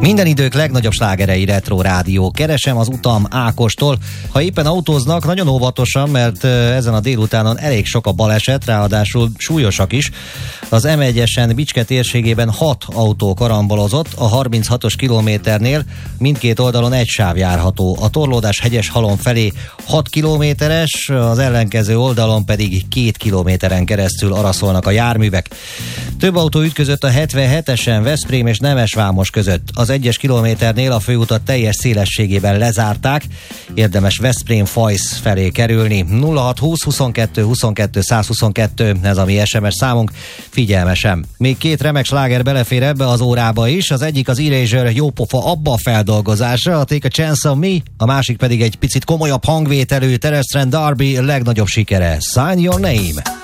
Minden idők legnagyobb slágerei Retro Rádió. Keresem az utam Ákostól. Ha éppen autóznak, nagyon óvatosan, mert ezen a délutánon elég sok a baleset, ráadásul súlyosak is. Az M1-esen Bicske térségében 6 autó karambolozott, a 36-os kilométernél mindkét oldalon egy sáv járható. A torlódás Hegyeshalom felé 6 kilométeres, az ellenkező oldalon pedig 2 kilométeren keresztül araszolnak a járművek. Több autó ütközött a 77-esen Veszprém és Nemesvámos között. Az 1-es kilométernél a főutat teljes szélességében lezárták, érdemes Veszprém-Fajsz felé kerülni. 0620 22 22 122, ez a mi SMS számunk, figyelmesen. Még 2 remek sláger belefér ebbe az órába is, az egyik az Erasure jópofa abba feldolgozása, a Take a Chance on Me, a másik pedig egy picit komolyabb hangvételű Terrestrian Darby legnagyobb sikere, Sign Your Name.